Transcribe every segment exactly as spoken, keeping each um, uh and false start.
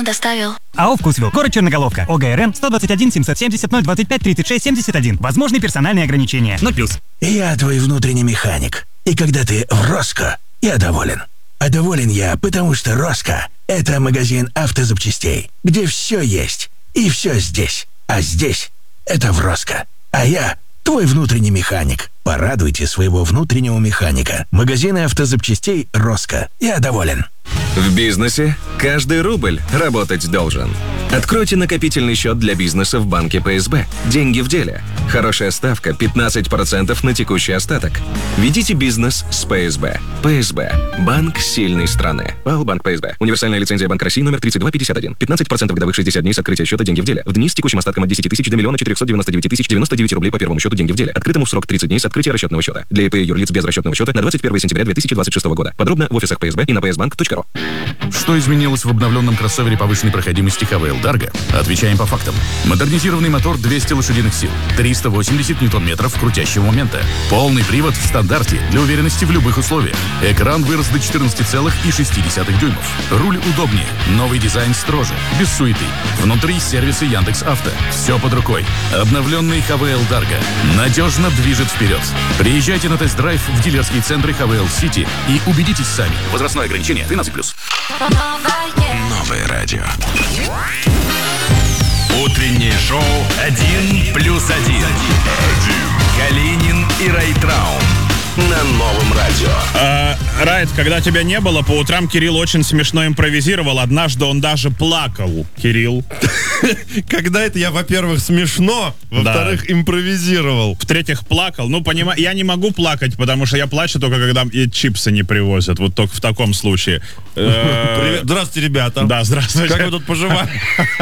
недавно доставил. АО «Вкусвилл», город Черноголовка, ОГРН сто двадцать один семьсот семьдесят ноль двадцать пять тридцать шесть семьдесят один. Возможны персональные ограничения. ноль плюс. Я твой внутренний механик. И когда ты в Роско, я доволен. А доволен я, потому что Роско — это магазин автозапчастей, где все есть. И все здесь. А здесь — это в Роско. А я твой внутренний механик. Порадуйте своего внутреннего механика. Магазины автозапчастей Роско. Я доволен. В бизнесе каждый рубль работать должен. Откройте накопительный счет для бизнеса в банке ПСБ. Деньги в деле. Хорошая ставка пятнадцать процентов на текущий остаток. Ведите бизнес с ПСБ. ПСБ. Банк сильной страны. ПАО Банк ПСБ. Универсальная лицензия Банк России номер тридцать два пятьдесят один. пятнадцать процентов годовых шестьдесят дней с открытия счета деньги в деле. В дни с текущим остатком от десять тысяч до миллиона четырехсот девяносто девять тысяч девяносто девять рублей по первому счету деньги в деле. Открытому в срок тридцать дней с открытия расчетного счета. Для ИП и юрлиц без расчетного счета на двадцать первое сентября две тысячи двадцать шестого года. Подробно в офисах ПСБ и на пи эс банк точка ру. Что изменилось в обновленном кроссовере повышенной проходимости ха вэ эл Dargo? Отвечаем по фактам. Модернизированный мотор двести лошадиных сил, триста восемьдесят ньютон-метров крутящего момента. Полный привод в стандарте для уверенности в любых условиях. Экран вырос до четырнадцати целых шести десятых дюймов. Руль удобнее. Новый дизайн строже. Без суеты. Внутри сервисы Яндекс.Авто. Все под рукой. Обновленный ха вэ эл Dargo надежно движет вперед. Приезжайте на тест-драйв в дилерские центры ха вэ эл City и убедитесь сами. Возрастное ограничение тринадцать плюс. Новое радио. Утреннее шоу один плюс один. Калинин и Райtraum на новом радио. А, Райт, когда тебя не было, по утрам Кирилл очень смешно импровизировал. Однажды он даже плакал. Кирилл. Когда это я, во-первых, смешно, во-вторых, да. импровизировал. В-третьих, плакал. Ну, понимаю, я не могу плакать, потому что я плачу только когда чипсы не привозят. Вот только в таком случае. Привет. Здравствуйте, ребята. Да, здравствуйте. Как вы тут поживаете?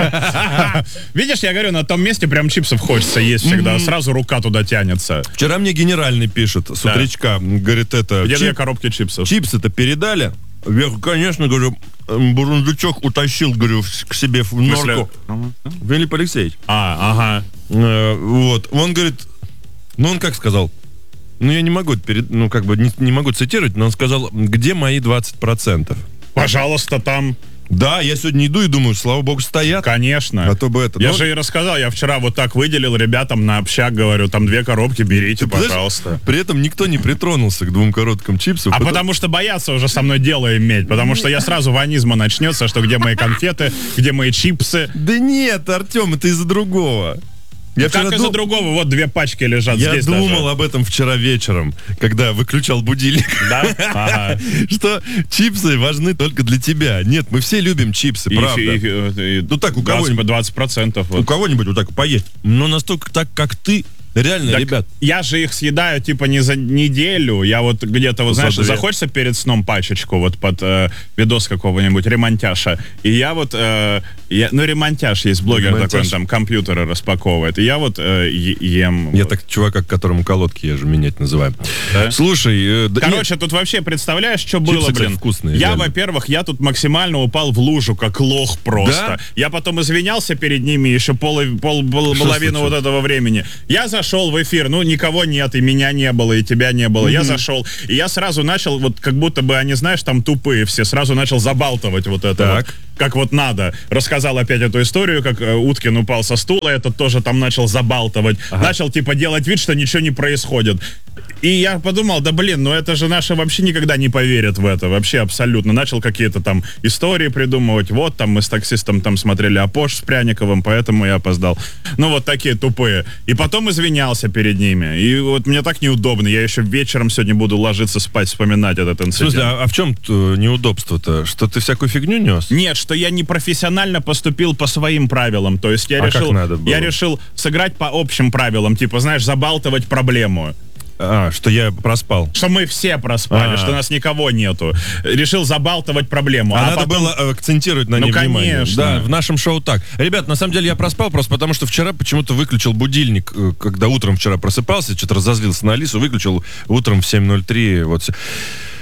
Видишь, я говорю, на том месте прям чипсов хочется есть всегда. Сразу рука туда тянется. Вчера мне генеральный пишет с утречка. Говорит, это... Где две коробки чипсов? Чипсы-то передали? Я, конечно, говорю, бурундучок утащил, говорю, к себе в норку. Филипп Алексеевич. А, ага. Э, вот. Он говорит, ну он как сказал? Ну я не могу, перед, ну как бы не, не могу цитировать, но он сказал, где мои двадцать процентов? Пожалуйста, там... Да, я сегодня иду и думаю, слава богу, стоят. Конечно. А то бы это... Я но... же и рассказал, я вчера вот так выделил ребятам на общак, говорю, там две коробки берите, ты, пожалуйста. При этом никто не притронулся к двум коробкам чипсов. А потом... потому что боятся уже со мной дело иметь, потому что я сразу ванизма начнется, что где мои конфеты, где мои чипсы. Да нет, Артем, это из-за другого. Я ну, как из-за дум... другого, вот две пачки лежат я здесь. Я думал даже. об этом вчера вечером, когда выключал будильник. Да? Ага. Что чипсы важны только для тебя. Нет, мы все любим чипсы, и, правда. И, и, и, ну так, у кого-нибудь... двадцать процентов. Вот. У кого-нибудь вот так поесть. Но настолько так, как ты... Реально, так ребят. Я же их съедаю типа не за неделю. Я вот где-то, вот, знаешь, захочется перед сном пачечку вот под э, видос какого-нибудь ремонтяша. И я вот, э, я, ну ремонтяж есть блогер ремонтяж. Такой, он там компьютеры распаковывает. И я вот э, ем. Я вот. так чувака, к которому колодки я же менять называю. Да? Слушай, э, короче, нет. Тут вообще представляешь, что было, чипсы, блин? Вкусные, я, реально. Во-первых, я тут максимально упал в лужу, как лох просто. Да? Я потом извинялся перед ними еще пол, пол, пол, половину вот этого времени. Я зашел в эфир, ну никого нет, и меня не было, и тебя не было. Mm-hmm. Я зашел, и я сразу начал, вот как будто бы они, знаешь, там тупые все, сразу начал забалтывать вот это так. вот, как вот надо. Рассказал опять эту историю, как э, Уткин упал со стула, этот тоже там начал забалтывать. Ага. Начал типа делать вид, что ничего не происходит. И я подумал, да блин, ну это же наши вообще никогда не поверят в это, вообще абсолютно. Начал какие-то там истории придумывать, вот там мы с таксистом там смотрели Апош с Пряниковым, поэтому я опоздал. Ну вот такие тупые. И потом извинялся перед ними. И вот мне так неудобно, я еще вечером сегодня буду ложиться спать, вспоминать этот инцидент. Слушай, а, а в чем неудобство-то? Что ты всякую фигню нес? Нет, что я не профессионально поступил по своим правилам. То есть я а решил, как надо было? я решил сыграть по общим правилам, типа, знаешь, забалтывать проблему. А, что я проспал. Что мы все проспали, А-а-а. что у нас никого нету. Решил забалтывать проблему. А, а надо потом... было акцентировать на ну, ней внимание. Конечно. Да, в нашем шоу так. Ребят, на самом деле я проспал просто потому, что вчера почему-то выключил будильник, когда утром вчера просыпался, что-то разозлился на Алису, выключил утром в семь ноль три. Вот.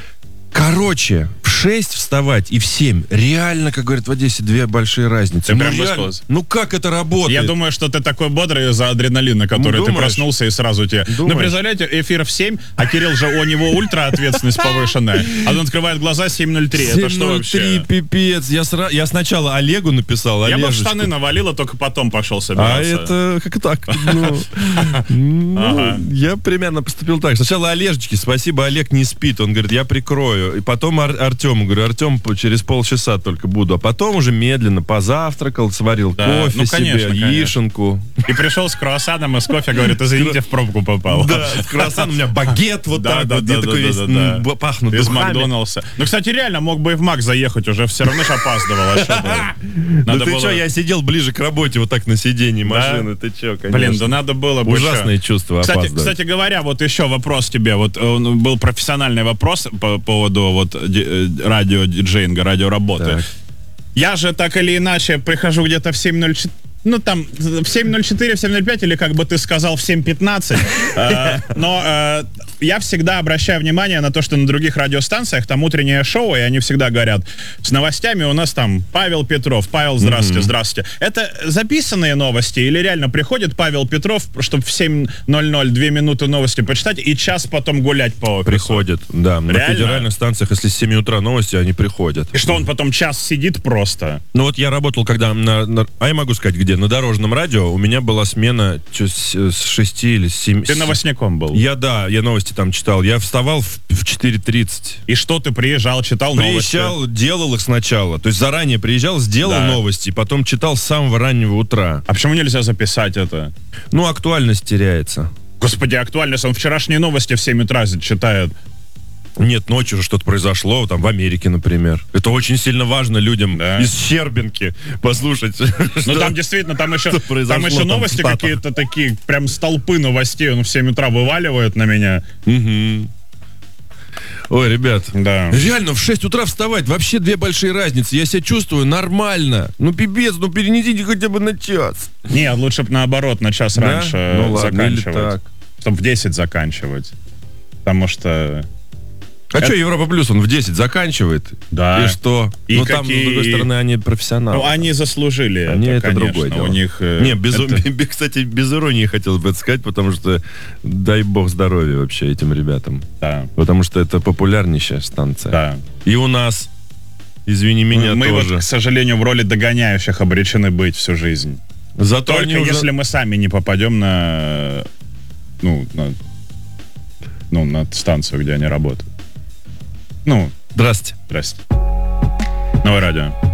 Короче, в шесть вставать и в семь. Реально, как говорят в Одессе, две большие разницы. Ты ну, прям реально, выспался? ну как это работает? Я думаю, что ты такой бодрый из-за адреналина, который Ну, ты думаешь? проснулся и сразу тебе... Думаешь? Ну, представляете, эфир в семь, а Кирилл же, у него ультра ответственность повышенная. А он открывает глаза семь ноль три. Это что вообще? пипец. Я, сра... я сначала Олегу написал, Я бы в Олежечку. штаны навалила, только потом пошел А собираться. это как так? Ну, ну, Ага. я примерно поступил так. Сначала Олежечке, спасибо, Олег не спит. Он говорит, я прикрою. И потом Ар- Артему, говорю, Артем, через полчаса только буду. А потом уже медленно позавтракал, сварил Да, кофе ну, себе, конечно, конечно. яишенку. И пришел с круассаном и с кофе, говорит, извините, в пробку попал. Да, с круассаном у меня багет вот Да, так да, вот. да, Я да, такой да, весь да, м, да. пахну Из духами. Макдоналдса. Ну, кстати, реально, мог бы и в Мак заехать уже, все равно же опаздывал. А что ты? Ну Надо ты было- что, я сидел ближе к работе вот так на сиденье Да? машины. Ты что, конечно. Блин, да надо было бы. Ужасное чё. чувство Кстати, опаздывать. кстати говоря, вот еще вопрос тебе. Вот э, ну, был профессиональный вопрос по поводу вот ди- э, радио-диджеинга, радиоработы. Так. Я же так или иначе прихожу где-то в семь ноль четыре, ну там в семь ноль четыре, в семь ноль пять или как бы ты сказал в семь пятнадцать. Э, Но э, я всегда обращаю внимание на то, что на других радиостанциях там утреннее шоу, и они всегда говорят, с новостями у нас там Павел Петров. Павел, здравствуйте, здравствуйте. Это записанные новости или реально приходит Павел Петров, чтобы в семь ноль ноль две минуты новости почитать и час потом гулять по офису? Приходят, да. На Реально? федеральных станциях, если с семи утра новости, они приходят. И что он потом час сидит просто? Ну вот я работал, когда на, на- а я могу сказать, где? На дорожном радио у меня была смена чё, с, с шести или с семи. Ты новостником был. Я, да, я новости там читал. Я вставал в, в четыре тридцать. И что ты приезжал, читал новости? Приезжал, делал их сначала. То есть заранее приезжал, сделал Да. новости, потом читал с самого раннего утра. А почему нельзя записать это? Ну, актуальность теряется. Господи, актуальность, он вчерашние новости в семь утра читает. Нет, ночью же что-то произошло, там в Америке, например. Это очень сильно важно людям Да. из Щербинки послушать. Ну что- там действительно, там еще, что произошло там еще там в новости Штатах. какие-то такие, прям столпы новостей, он в семь утра вываливает на меня. Мгм. Ой, ребят, Да. реально в шесть утра вставать, вообще две большие разницы. Я себя чувствую нормально. Ну, пипец, ну перенесите хотя бы на час. Нет, лучше бы наоборот, на час Да? раньше Ну ладно, или заканчивать. так. Чтобы в десять заканчивать. Потому что... А что, Европа Плюс, он в десять заканчивает? Да. И что? И ну, там, с какие- другой стороны, они профессионалы. Ну, они заслужили Они это, это конечно. другое дело. У них... э, Не, без, это- бе- кстати, без иронии хотелось бы это сказать, потому что дай бог здоровья вообще этим ребятам. Да, Потому что это популярнейшая станция. да. И у нас, извини меня, Мы тоже. вот, к сожалению, в роли догоняющих обречены быть всю жизнь. Зато Только они уже- если мы сами не попадем на... Ну, на... Ну, на станцию, где они работают. Ну, Здрасте. здрасте. Новое радио.